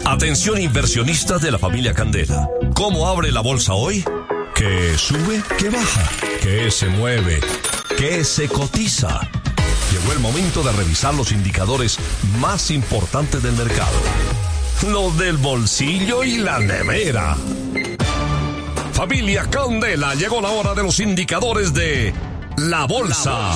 Atención inversionistas de la familia Candela. ¿Cómo abre la bolsa hoy? ¿Qué sube? ¿Qué baja? ¿Qué se mueve? ¿Qué se cotiza? Llegó el momento de revisar los indicadores más importantes del mercado. Los del bolsillo y la nevera. Familia Candela, llegó la hora de los indicadores de la bolsa.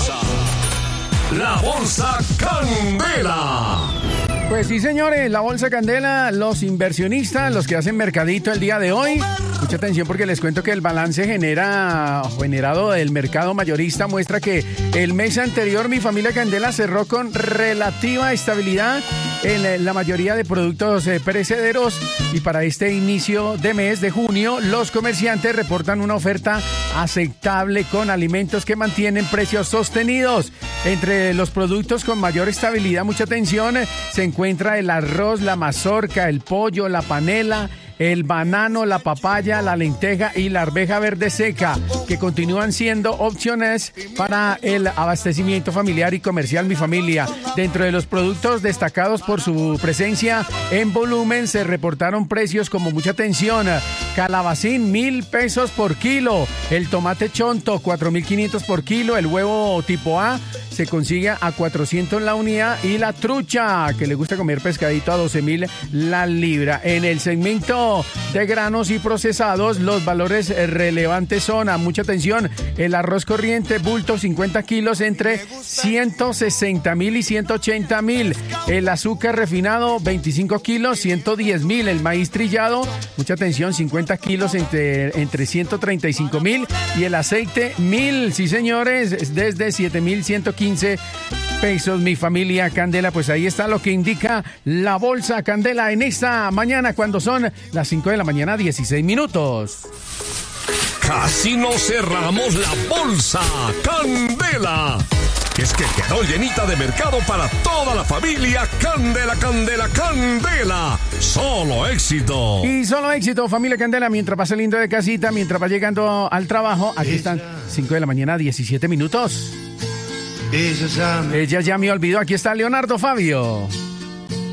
La bolsa Candela. Pues sí, señores, la Bolsa Candela, los inversionistas, los que hacen mercadito el día de hoy. Mucha atención porque les cuento que el balance generado del mercado mayorista muestra que el mes anterior mi familia Candela cerró con relativa estabilidad en la mayoría de productos perecederos, y para este inicio de mes de junio los comerciantes reportan una oferta aceptable con alimentos que mantienen precios sostenidos. Entre los productos con mayor estabilidad, mucha atención, se encuentra el arroz, la mazorca, el pollo, la panela, el banano, la papaya, la lenteja y la arveja verde seca, que continúan siendo opciones para el abastecimiento familiar y comercial Mi Familia. Dentro de los productos destacados por su presencia en volumen, se reportaron precios como, mucha atención, calabacín 1,000 pesos por kilo, el tomate chonto 4,500 por kilo, el huevo tipo A se consigue a 400 la unidad, y la trucha, que le gusta comer pescadito, a 12,000 la libra. En el segmento de granos y procesados, los valores relevantes son, a mucha atención, el arroz corriente bulto 50 kilos entre 160,000 y 180,000, el azúcar refinado 25 kilos 110,000, el maíz trillado, mucha atención, 50 kilos entre 135,000, y el aceite 1,000, sí señores, desde 7,115 pesos. Mi familia Candela, pues ahí está lo que indica la Bolsa Candela en esta mañana, cuando son las 5 de la mañana, 16 minutos. Casi no cerramos la Bolsa Candela. Es que quedó llenita de mercado para toda la familia Candela, Candela, Candela. Solo éxito. Y solo éxito, familia Candela, mientras va saliendo de casita, mientras va llegando al trabajo. Aquí están 5 de la mañana, 17 minutos. Ella ya me olvidó. Aquí está Leonardo Fabio.